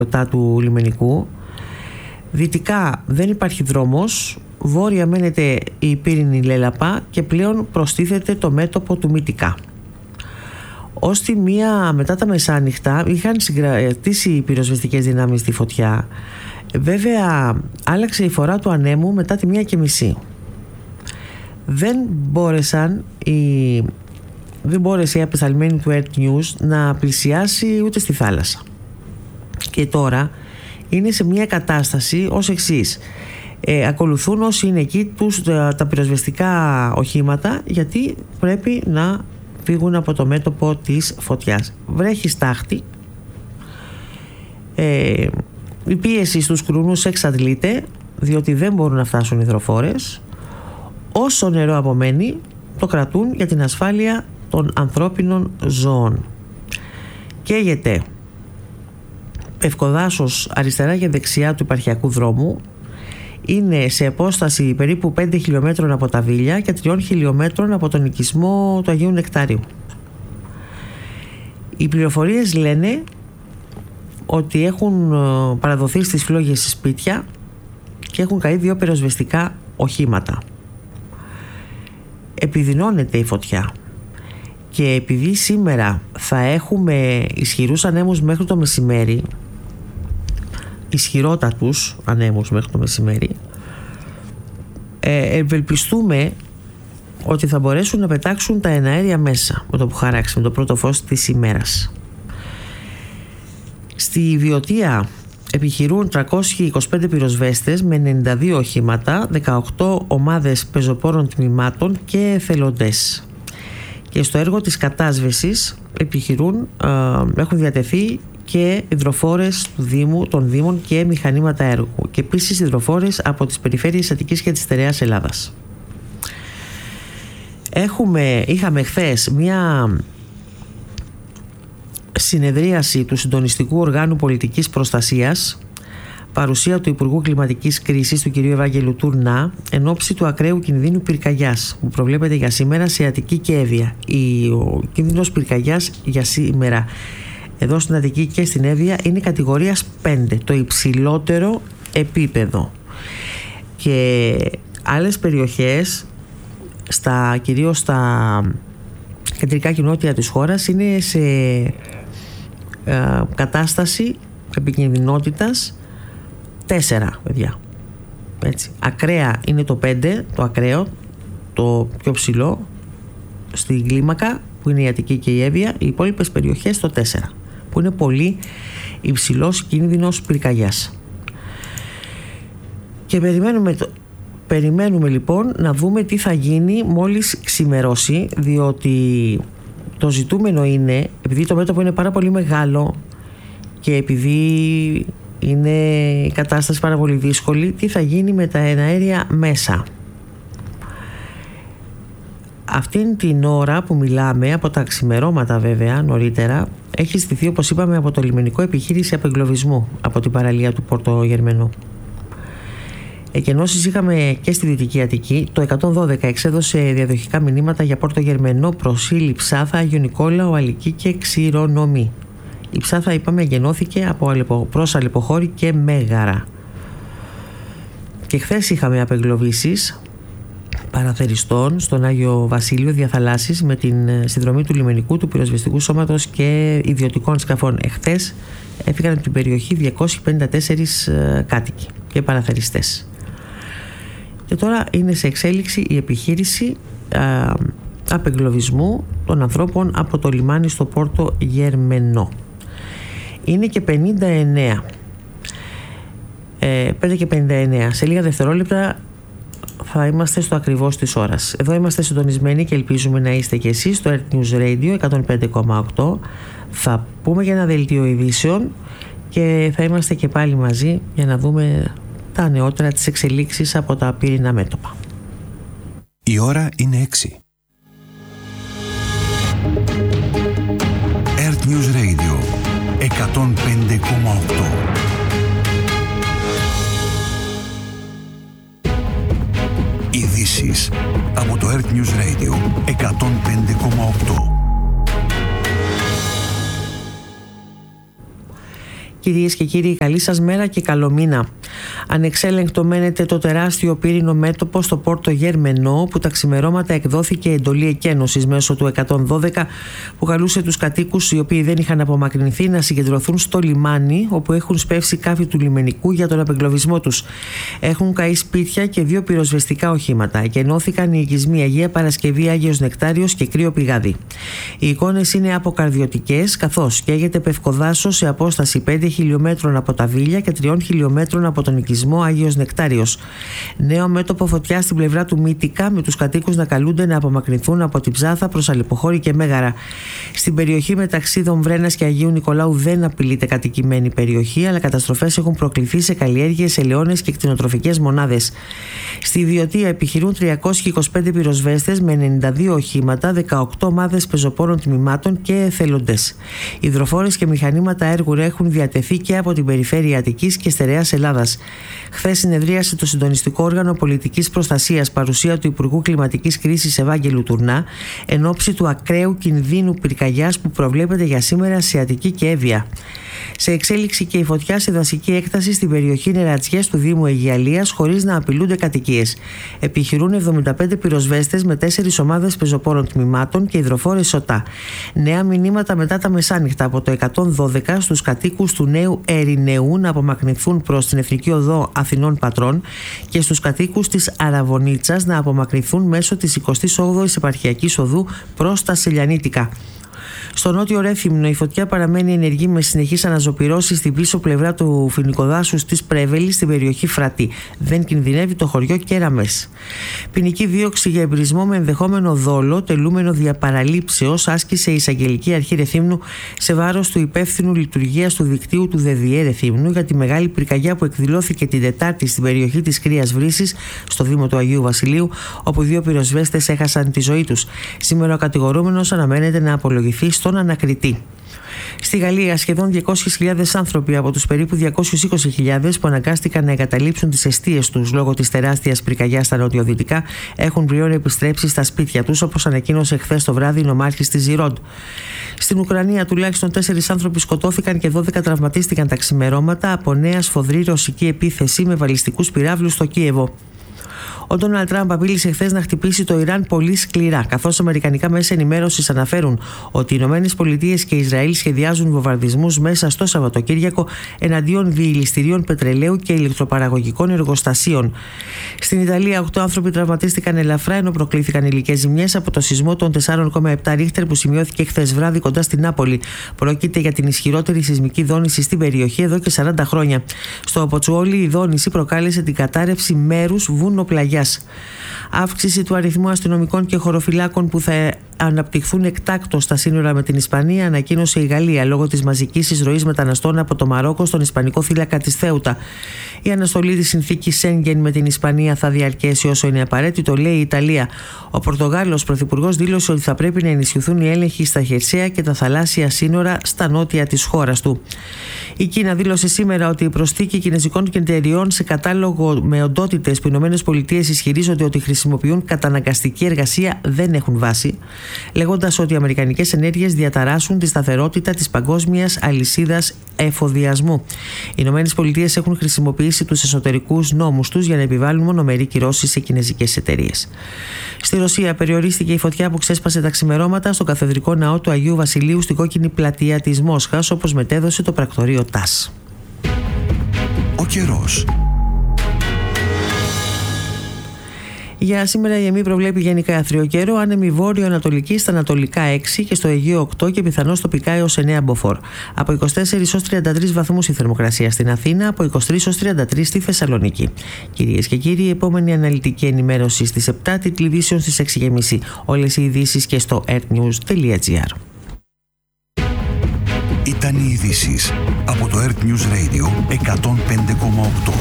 του λιμενικού. Δυτικά δεν υπάρχει δρόμος, βόρεια μένεται η πύρινη Λέλαπα και πλέον προστίθεται το μέτωπο του Μυτικά. Ως τη μία μετά τα μεσάνυχτα είχαν συγκρατήσει οι πυροσβεστικές δυνάμεις τη φωτιά. Βέβαια άλλαξε η φορά του ανέμου μετά τη 1:30. Δεν μπόρεσε η απεσταλμένη του Earth News να πλησιάσει ούτε στη θάλασσα. Και τώρα είναι σε μια κατάσταση ως εξής. Ακολουθούν όσοι είναι εκεί τα πυροσβεστικά οχήματα, γιατί πρέπει να φύγουν από το μέτωπο της φωτιάς. Βρέχει στάχτη, η πίεση στους κρούνους εξαντλείται, διότι δεν μπορούν να φτάσουν οι υδροφόρες. Όσο νερό απομένει το κρατούν για την ασφάλεια των ανθρώπινων ζώων. Καίγεται Ευκοδάσος αριστερά και δεξιά του υπαρχιακού δρόμου. Είναι σε απόσταση περίπου 5 χιλιόμετρων από τα Βίλια και 3 χιλιόμετρων από τον οικισμό του Αγίου Νεκτάριου. Οι πληροφορίες λένε ότι έχουν παραδοθεί στις φλόγες σπίτια και έχουν καεί 2 πυροσβεστικά οχήματα. Επιδεινώνεται η φωτιά και επειδή σήμερα θα έχουμε ισχυρούς ανέμους μέχρι το μεσημέρι, ισχυρότατους ανέμους μέχρι το μεσημέρι, ευελπιστούμε ότι θα μπορέσουν να πετάξουν τα εναέρια μέσα με το που χαράξει, με το πρώτο φως της ημέρας. Στη Βιωτία επιχειρούν 325 πυροσβέστες με 92 οχήματα, 18 ομάδες πεζοπόρων τμήματων και εθελοντές. Και στο έργο της κατάσβεσης έχουν διατεθεί και υδροφόρες των Δήμων και μηχανήματα έργου, και επίσης υδροφόρες από τις περιφέρειες Αττικής και της Στερεάς Ελλάδας. Είχαμε χθες μια συνεδρίαση του Συντονιστικού Οργάνου Πολιτικής Προστασίας, παρουσία του Υπουργού Κλιματικής Κρίσης, του κ. Ευάγγελου Τουρνά, εν ώψη του ακραίου κινδύνου πυρκαγιάς που προβλέπεται για σήμερα σε Αττική και Εύβοια. Ο κίνδυνος πυρκαγιάς για σήμερα εδώ στην Αττική και στην Εύβοια είναι κατηγορίας 5, το υψηλότερο επίπεδο. Και άλλες περιοχές, κυρίως στα κεντρικά και νότια της χώρας, είναι σε κατάσταση επικινδυνότητας 4, παιδιά. Έτσι. Ακραία είναι το 5, το ακραίο, το πιο ψηλό στην κλίμακα, που είναι η Αττική και η Εύβοια. Οι υπόλοιπες περιοχές το 4, που είναι πολύ υψηλός κίνδυνος πυρκαγιάς. Και περιμένουμε λοιπόν να δούμε τι θα γίνει μόλις ξημερώσει, διότι το ζητούμενο είναι, επειδή το μέτωπο είναι πάρα πολύ μεγάλο και επειδή είναι η κατάσταση πάρα πολύ δύσκολη, τι θα γίνει με τα εναέρια μέσα. Αυτήν την ώρα που μιλάμε, από τα ξημερώματα βέβαια νωρίτερα, έχει στηθεί, όπως είπαμε, από το λιμενικό επιχείρηση απεγκλωβισμού από την παραλία του Πόρτο Γερμενού. Εκενώσεις είχαμε και στη Δυτική Αττική. Το 112 εξέδωσε διαδοχικά μηνύματα για Πόρτο Γερμενό, Προσήλη, Ψάθα, Άγιο Νικόλαο, Αλική και Ξηρονομή. Η Ψάθα, είπαμε, γεννώθηκε προς Αλεποχώρη και Μέγαρα. Και χθες είχαμε απεγκλωβίσεις παραθεριστών στον Άγιο Βασίλειο διαθαλάσσης με την συνδρομή του λιμενικού, του πυροσβεστικού σώματος και ιδιωτικών σκαφών. Εχθές έφυγαν από την περιοχή 254 κάτοικοι και παραθεριστές. Και τώρα είναι σε εξέλιξη η επιχείρηση απεγκλωβισμού των ανθρώπων από το λιμάνι στο Πόρτο Γερμενό. Είναι και 59. 5 και 59. Σε λίγα δευτερόλεπτα θα είμαστε στο ακριβώς της ώρας. Εδώ είμαστε συντονισμένοι και ελπίζουμε να είστε και εσείς στο Earth News Radio 105,8. Θα πούμε για ένα δελτίο ειδήσεων και θα είμαστε και πάλι μαζί για να δούμε τα νεότερα, τις εξελίξεις από τα πύρινα μέτωπα. Η ώρα είναι 6. Earth News Radio 105,8. Ειδήσεις από το Earth News Radio 105,8. Κυρίες και κύριοι, καλή σας μέρα και καλό μήνα. Ανεξέλεγκτο μένεται το τεράστιο πύρινο μέτωπο στο Πόρτο Γερμενό, που τα ξημερώματα εκδόθηκε εντολή εκένωσης μέσω του 112, που καλούσε τους κατοίκους οι οποίοι δεν είχαν απομακρυνθεί να συγκεντρωθούν στο λιμάνι, όπου έχουν σπεύσει κάφη του λιμενικού για τον απεγκλωβισμό τους. Έχουν καεί σπίτια και 2 πυροσβεστικά οχήματα. Εκενώθηκαν οι οικισμοί Αγία Παρασκευή, Άγιος Νεκτάριος και Κρύο Πηγάδι. Οι εικόνες είναι αποκαρδιωτικές, καθώς καίγεται πευκοδάσος σε απόσταση 5 χιλιόμετρων από τα Βίλια και 3 χιλιόμετρων από τον οικισμό Άγιος Νεκτάριος. Νέο μέτωπο φωτιά στην πλευρά του Μύτικα, με τους κατοίκους να καλούνται να απομακρυνθούν από την Ψάθα προς Αλεποχώρη και Μέγαρα. Στην περιοχή μεταξύ Δομβρένας και Αγίου Νικολάου δεν απειλείται κατοικημένη περιοχή, αλλά καταστροφές έχουν προκληθεί σε καλλιέργειες, ελαιώνες και κτηνοτροφικές μονάδες. Στη Ιδιωτία επιχειρούν 325 πυροσβέστες με 92 οχήματα, 18 ομάδες πεζοπόρων τμήματων και εθελοντές. Υδροφόρες και μηχανήματα έργου έχουν διατεθεί και από την περιφέρεια Αττικής και Στερεάς Ελλάδας. Χθες συνεδρίασε το συντονιστικό όργανο πολιτικής προστασίας, παρουσία του Υπουργού Κλιματικής Κρίσης Ευάγγελου Τουρνά, εν ώψη του ακραίου κινδύνου πυρκαγιάς που προβλέπεται για σήμερα σε Αττική και Εύβοια. Σε εξέλιξη και η φωτιά σε δασική έκταση στην περιοχή Νερατσιές του Δήμου Αιγιαλίας, χωρίς να απειλούνται κατοικίες. Επιχειρούν 75 πυροσβέστες με 4 ομάδες πεζοπόρων τμήματων και υδροφόρες ΣΟΤΑ. Νέα μηνύματα μετά τα μεσάνυχτα από το 112 στους κατοίκους του Νέου Ερηνεού να απομακρυνθούν προς την Εθνική Οδό Αθηνών Πατρών και στους κατοίκους της Αραβωνίτσας να απομακρυνθούν μέσω της 28ης Επαρχιακής Οδού προς τα Σελιανίτικα. Στο νότιο Ρέθυμνο η φωτιά παραμένει ενεργή με συνεχείς αναζωπυρώσεις στην πίσω πλευρά του φοινικοδάσους της Πρέβελης στην περιοχή Φρατή. Δεν κινδυνεύει το χωριό Κέραμες. Ποινική δίωξη για εμπρισμό με ενδεχόμενο δόλο, τελούμενο διαπαραλήψεως, άσκησε η Εισαγγελική Αρχή Ρεθύμνου σε βάρος του υπεύθυνου λειτουργίας του δικτύου του ΔΔΕ Ρεθύμνου για τη μεγάλη πυρκαγιά που εκδηλώθηκε την Τετάρτη στην περιοχή της Κρύας Βρύσης, στο Δήμο του Αγίου Βασιλείου, όπου 2 πυροσβέστες έχασαν τη ζωή τους. Σήμερα ο κατηγορούμενος αναμένεται να απολογηθεί στον ανακριτή. Στη Γαλλία, σχεδόν 200.000 άνθρωποι από τους περίπου 220.000 που αναγκάστηκαν να εγκαταλείψουν τις εστίες τους λόγω της τεράστιας πυρκαγιάς στα νοτιοδυτικά έχουν πλέον επιστρέψει στα σπίτια τους, όπως ανακοίνωσε χθες το βράδυ η νομάρχης της Ζιρόντ. Στην Ουκρανία, τουλάχιστον 4 άνθρωποι σκοτώθηκαν και 12 τραυματίστηκαν τα ξημερώματα από νέα σφοδρή ρωσική επίθεση με βαλιστικούς πυράβλους στο Κίεβο. Ο Ντόναλντ Τραμπ απείλησε χθες να χτυπήσει το Ιράν πολύ σκληρά, καθώς αμερικανικά μέσα ενημέρωσης αναφέρουν ότι οι ΗΠΑ και Ισραήλ σχεδιάζουν βομβαρδισμούς μέσα στο Σαββατοκύριακο εναντίον διειληστηρίων πετρελαίου και ηλεκτροπαραγωγικών εργοστασίων. Στην Ιταλία, 8 άνθρωποι τραυματίστηκαν ελαφρά, ενώ προκλήθηκαν υλικές ζημιές από το σεισμό των 4,7 ρίχτερ που σημειώθηκε χθες βράδυ κοντά στην Νάπολη. Πρόκειται για την ισχυρότερη σεισμική δόνηση στην περιοχή εδώ και 40 χρόνια. Στο Ποτσουόλι, η δόνηση προκάλεσε την κατάρρευση μέρους βουνοπλαγιάς. Αύξηση του αριθμού αστυνομικών και χωροφυλάκων που θα αναπτυχθούν εκτάκτως στα σύνορα με την Ισπανία, ανακοίνωσε η Γαλλία λόγω της μαζικής εισρωής μεταναστών από το Μαρόκο στον Ισπανικό θύλακα της Θέουτα. Η αναστολή της συνθήκης Σέγγεν με την Ισπανία θα διαρκέσει όσο είναι απαραίτητο, λέει η Ιταλία. Ο Πορτογάλος πρωθυπουργός δήλωσε ότι θα πρέπει να ενισχυθούν οι έλεγχοι στα χερσαία και τα θαλάσσια σύνορα στα νότια της χώρας του. Η Κίνα δήλωσε σήμερα ότι η προσθήκη κινέζικων εταιριών σε κατάλογο με οντότητες που οι ΗΠΑ ισχυρίζονται ότι χρησιμοποιούν καταναγκαστική εργασία δεν έχουν βάση, λέγοντας ότι οι αμερικανικές ενέργειες διαταράσσουν τη σταθερότητα της παγκόσμιας αλυσίδας εφοδιασμού. Οι ΗΠΑ έχουν χρησιμοποιήσει τους εσωτερικούς νόμους τους για να επιβάλλουν μονομερή κυρώσεις σε κινέζικες εταιρείες. Στη Ρωσία περιορίστηκε η φωτιά που ξέσπασε τα ξημερώματα στο καθεδρικό ναό του Αγίου Βασιλείου στην κόκκινη πλατεία της Μόσχας, όπως μετέδωσε το πρακτορείο ΤΑΣ. Ο καιρός. Για σήμερα η ΕΜΗ προβλέπει γενικά αθρίο καιρό, άνεμη βόρειο-ανατολική στα ανατολικά 6 και στο Αιγαίο 8 και πιθανώς τοπικά έως 9 μποφόρ. Από 24 ως 33 βαθμούς η θερμοκρασία στην Αθήνα, από 23 ως 33 στη Θεσσαλονίκη. Κυρίες και κύριοι, η επόμενη αναλυτική ενημέρωση στις 7, τίτλοι ειδήσεων στις 6.30. Όλες οι ειδήσεις και στο earthnews.gr. Ήταν οι ειδήσεις από το Earth News Radio 105,8.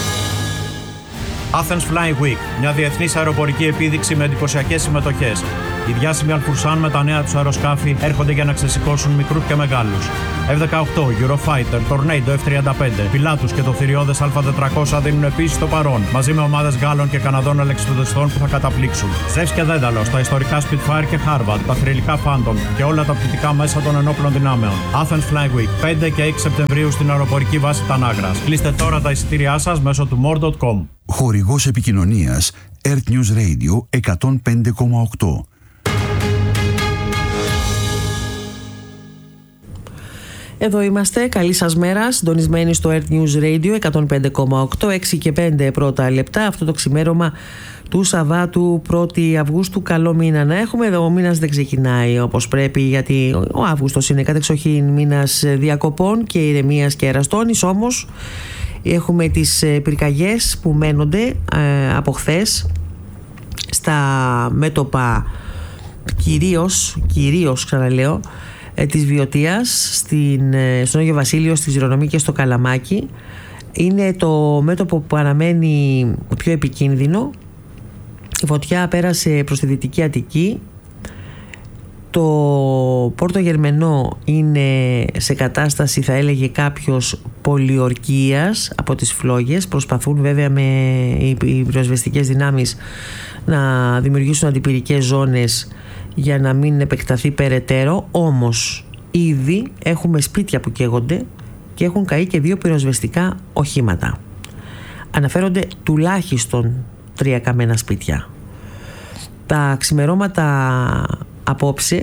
Athens Flying Week, μια διεθνής αεροπορική επίδειξη με εντυπωσιακές συμμετοχές. Οι διάσημοι Αλφουρσάν με τα νέα τους αεροσκάφη έρχονται για να ξεσηκώσουν μικρούς και μεγάλους. F-18, Eurofighter, Tornado F-35, Pilatus και το θηριώδες Α-400 δίνουν επίσης το παρόν, μαζί με ομάδες Γάλλων και Καναδών αλεξιπτοδιστών που θα καταπλήξουν. Ζεύς και Δένταλος, τα ιστορικά Spitfire και Harvard, τα θρυλικά Phantom και όλα τα πτυτικά μέσα των ενόπλων δυνάμεων. Athens Flag Week, 5 και 6 Σεπτεμβρίου στην αεροπορική βάση Τανάγρας. Κλείστε τώρα τα εισιτήριά σας μέσω του more.com. Χορηγός επικοινωνίας Earth News Radio 105,8. Εδώ είμαστε, καλή σας μέρα, συντονισμένοι στο Earth News Radio 105,8, 6 και 5 πρώτα λεπτά, αυτό το ξημέρωμα του Σαββάτου 1η Αυγούστου. Καλό μήνα να έχουμε. Εδώ ο μήνας δεν ξεκινάει όπως πρέπει, γιατί ο Αύγουστος είναι κατεξοχήν μήνας διακοπών και ηρεμίας και εραστώνης, όμως έχουμε τις πυρκαγιές που μένονται από χθες στα μέτωπα κυρίως ξαναλέω της Βιωτίας, στον Άγιο Βασίλειο, στη Ζηρονομή και στο Καλαμάκι. Είναι το μέτωπο που παραμένει πιο επικίνδυνο. Η φωτιά πέρασε προς τη Δυτική Αττική. Το Πόρτο Γερμενό είναι σε κατάσταση, θα έλεγε κάποιος, πολιορκίας από τις φλόγες. Προσπαθούν βέβαια με οι πυροσβεστικές δυνάμεις να δημιουργήσουν αντιπυρικές ζώνες για να μην επεκταθεί περαιτέρω, όμως ήδη έχουμε σπίτια που καίγονται και έχουν καεί και 2 πυροσβεστικά οχήματα. Αναφέρονται τουλάχιστον 3 καμένα σπίτια. Τα ξημερώματα απόψε,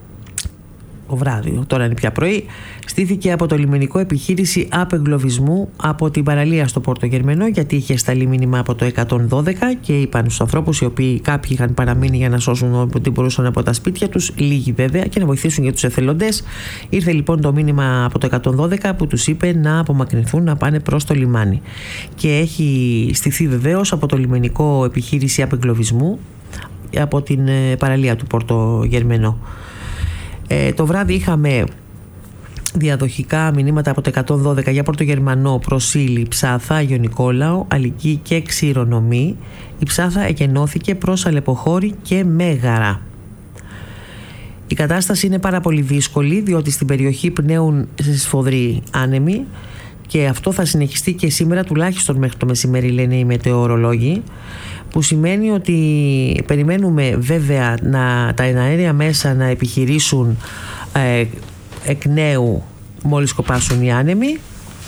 το βράδυ, τώρα είναι πια πρωί, στήθηκε από το λιμενικό επιχείρηση απεγκλωβισμού από την παραλία στο Πόρτο Γερμενό, γιατί είχε σταλεί μήνυμα από το 112 και είπαν στους ανθρώπους, οι οποίοι κάποιοι είχαν παραμείνει για να σώσουν ό,τι μπορούσαν από τα σπίτια τους, λίγοι βέβαια, και να βοηθήσουν για τους εθελοντές. Ήρθε λοιπόν το μήνυμα από το 112 που τους είπε να απομακρυνθούν, να πάνε προς το λιμάνι. Και έχει στηθεί βεβαίως από το λιμενικό επιχείρηση απεγκλωβισμού από την παραλία του Πόρτο Γερμενό. Το βράδυ είχαμε διαδοχικά μηνύματα από το 112 για Πόρτο Γερμανό, Προσήλη, Ψάθα, Άγιο Νικόλαο, Αλική και Ξηρονομή. Η Ψάθα εκενώθηκε προς Αλεποχώρη και Μέγαρα. Η κατάσταση είναι πάρα πολύ δύσκολη, διότι στην περιοχή πνέουν σφοδροί άνεμοι και αυτό θα συνεχιστεί και σήμερα, τουλάχιστον μέχρι το μεσημέρι, λένε οι μετεωρολόγοι, που σημαίνει ότι περιμένουμε βέβαια τα αέρια μέσα να επιχειρήσουν εκ νέου μόλις κοπάσουν οι άνεμοι.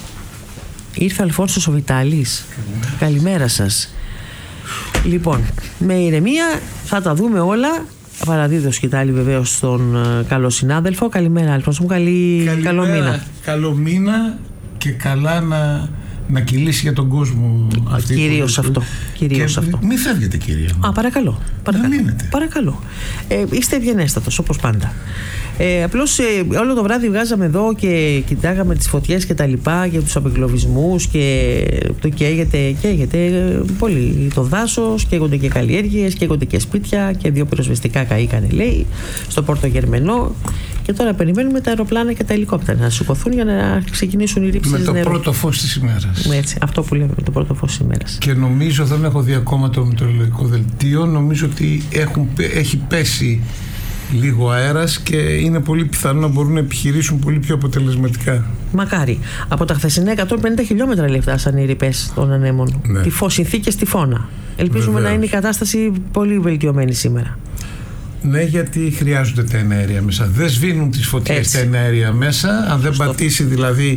Ήρθε Αλφόνσος ο Βιτάλης. Καλημέρα σας. Λοιπόν, με ηρεμία θα τα δούμε όλα. Παραδίδω σκητάλη βεβαίως στον καλό συνάδελφο. Καλημέρα Αλφόνσο μου, καλό μήνα. Καλό μήνα και καλά να κυλήσει για τον κόσμο αυτή. Κυρίως αυτό. Μην φεύγετε, κυρία. Παρακαλώ. Να μείνετε. Παρακαλώ. Είστε ευγενέστατος όπως πάντα. Απλώς όλο το βράδυ βγάζαμε εδώ και κοιτάγαμε τις φωτιές και τα λοιπά για τους απεγκλωβισμούς και το καίγεται πολύ το δάσος, καίγονται και καλλιέργειες, καίγονται και σπίτια και 2 πυροσβεστικά καήκανε, λέει, στο Πόρτο Γερμενό. Και τώρα περιμένουμε τα αεροπλάνα και τα ελικόπτερα να σηκωθούν για να ξεκινήσουν οι ρήψεις νερού. Με το πρώτο φως της ημέρας. Έτσι, αυτό που λέμε, με το πρώτο φως της ημέρας. Και νομίζω, δεν έχω δει ακόμα το μετεωρολογικό δελτίο, νομίζω ότι έχει πέσει λίγο αέρας και είναι πολύ πιθανό να μπορούν να επιχειρήσουν πολύ πιο αποτελεσματικά. Μακάρι. Από τα χθεσινά 150 χιλιόμετρα φτάσαν οι ρηπές των ανέμων. Ναι. Συνθήκες τυφώνα. Ελπίζουμε βεβαίως να είναι η κατάσταση πολύ βελτιωμένη σήμερα. Ναι, γιατί χρειάζονται τα εναέρια μέσα. Δεν σβήνουν τις φωτιές τα εναέρια μέσα. Αν δεν πατήσει δηλαδή,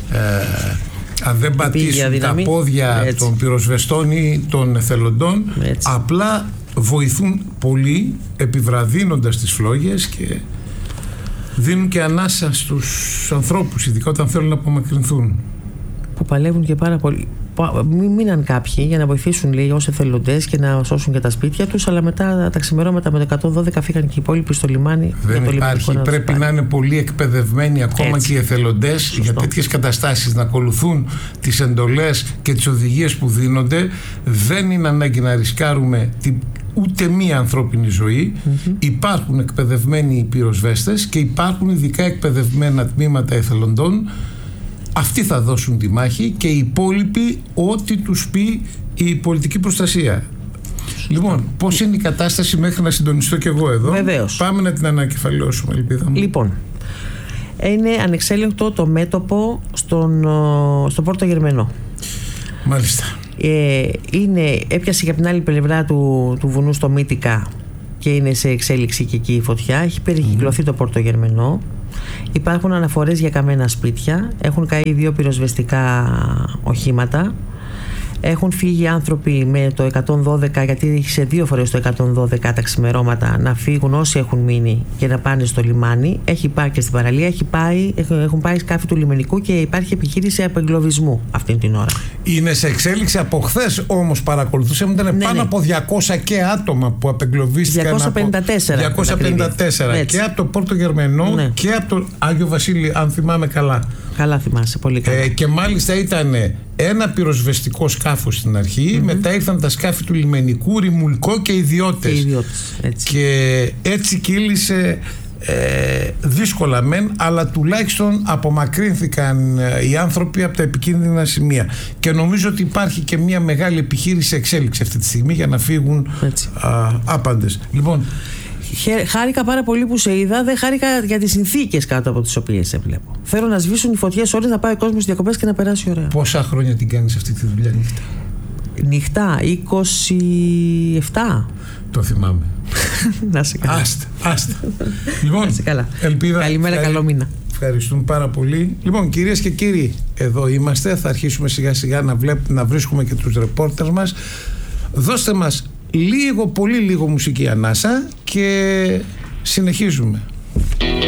αν δεν πατήσουν τα πόδια των πυροσβεστών ή των εθελοντών, απλά βοηθούν πολύ, επιβραδύνοντας τις φλόγες και δίνουν και ανάσα στους ανθρώπους, ειδικά όταν θέλουν να απομακρυνθούν. Που παλεύουν και πάρα πολύ. Μείναν κάποιοι για να βοηθήσουν, λέει, ως εθελοντές και να σώσουν και τα σπίτια τους, αλλά μετά τα ξημερώματα με το 112 φύγαν και οι υπόλοιποι στο λιμάνι. Δεν υπάρχει, πρέπει να είναι πολύ εκπαιδευμένοι ακόμα και οι εθελοντές για τέτοιες καταστάσεις, να ακολουθούν τις εντολές και τις οδηγίες που δίνονται. Δεν είναι ανάγκη να ρισκάρουμε ούτε μία ανθρώπινη ζωή. Υπάρχουν εκπαιδευμένοι πυροσβέστες και υπάρχουν ειδικά εκπαιδευμένα τμήματα εθελοντών. Αυτοί θα δώσουν τη μάχη και οι υπόλοιποι ό,τι τους πει η πολιτική προστασία. Λοιπόν, πώς είναι η κατάσταση μέχρι να συντονιστώ κι εγώ εδώ? Βεβαίως. Πάμε να την ανακεφαλαιώσουμε, ελπίδα μου. Λοιπόν, είναι ανεξέλεγκτο το μέτωπο στον Πόρτο Γερμενό. Μάλιστα. Έπιασε και από την άλλη πλευρά του βουνού στο Μύτικα και είναι σε εξέλιξη και εκεί η φωτιά. Έχει περικυκλωθεί το Πόρτο Γερμενό. Υπάρχουν αναφορές για καμένα σπίτια. Έχουν καεί 2 πυροσβεστικά οχήματα. Έχουν φύγει άνθρωποι με το 112, γιατί είχε 2 φορές το 112 τα ξημερώματα να φύγουν όσοι έχουν μείνει και να πάνε στο λιμάνι. Έχει πάει και στην παραλία, έχουν πάει σκάφη του λιμενικού και υπάρχει επιχείρηση απεγκλωβισμού αυτή την ώρα. Είναι σε εξέλιξη από χθες, όμως παρακολουθούσαμε, ήταν πάνω από 200 και άτομα που απεγκλωβίστηκαν. 254 και από το Πόρτο Γερμενό και από το Άγιο Βασίλειο, αν θυμάμαι καλά. Καλά θυμάσαι, πολύ καλά. Και μάλιστα ήταν ένα πυροσβεστικό σκάφος στην αρχή, μετά ήρθαν τα σκάφη του λιμενικού, ρημουλκό και ιδιώτες. Και έτσι κύλησε δύσκολα μεν, αλλά τουλάχιστον απομακρύνθηκαν οι άνθρωποι από τα επικίνδυνα σημεία. Και νομίζω ότι υπάρχει και μια μεγάλη επιχείρηση εξέλιξη αυτή τη στιγμή για να φύγουν άπαντες. Λοιπόν, χάρηκα πάρα πολύ που σε είδα. Δεν χάρηκα για τις συνθήκες κάτω από τις οποίες σε βλέπω. Θέλω να σβήσουν οι φωτιές όλες, να πάει ο κόσμος στις διακοπές και να περάσει ωραία. Πόσα χρόνια την κάνεις αυτή τη δουλειά νύχτα? Νύχτα, 27. Το θυμάμαι. Να σε καλά. Άστε. Λοιπόν, να σε καλά. Ελπίδα. Καλημέρα, καλό μήνα. Ευχαριστούμε πάρα πολύ. Λοιπόν, κυρίες και κύριοι, εδώ είμαστε. Θα αρχίσουμε σιγά σιγά να βρίσκουμε και τους ρεπόρτερς μας. Δώστε μας πολύ λίγο μουσική ανάσα και συνεχίζουμε.